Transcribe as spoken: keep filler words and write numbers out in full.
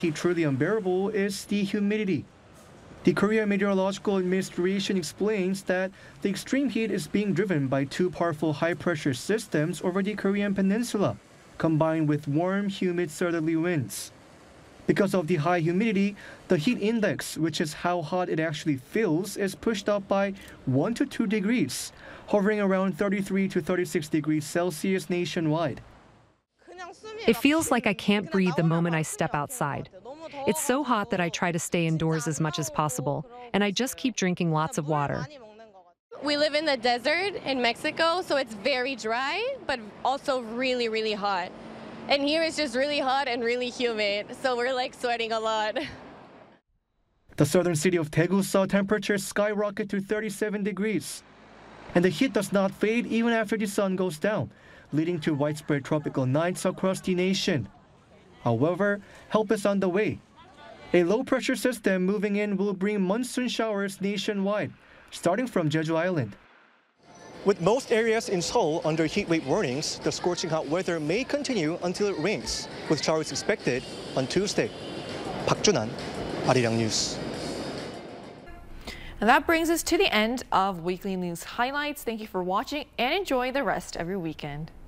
Heat truly unbearable is the humidity. The Korea Meteorological Administration explains that the extreme heat is being driven by two powerful high-pressure systems over the Korean peninsula, combined with warm, humid southerly winds. Because of the high humidity, the heat index, which is how hot it actually feels, is pushed up by one to two degrees, hovering around thirty-three to thirty-six degrees Celsius nationwide. It feels like I can't breathe the moment I step outside. It's so hot that I try to stay indoors as much as possible, and I just keep drinking lots of water. We live in the desert in Mexico, so it's very dry, but also really, really hot. And here it's just really hot and really humid, so we're like sweating a lot. The southern city of Daegu saw temperatures skyrocket to thirty-seven degrees. And the heat does not fade even after the sun goes down, leading to widespread tropical nights across the nation. However, help is on the way. A low-pressure system moving in will bring monsoon showers nationwide, starting from Jeju Island. With most areas in Seoul under heat wave warnings, the scorching hot weather may continue until it rains, with showers expected on Tuesday. Park Junan, Arirang News. And that brings us to the end of Weekly News Highlights. Thank you for watching and enjoy the rest of your weekend.